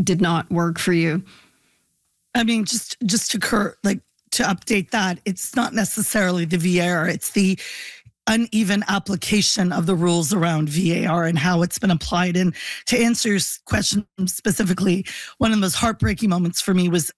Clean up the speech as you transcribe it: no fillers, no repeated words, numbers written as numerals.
did not work for you? I mean, just to update that, it's not necessarily the VAR, it's the uneven application of the rules around VAR and how it's been applied. And to answer your question specifically, one of the most heartbreaking moments for me was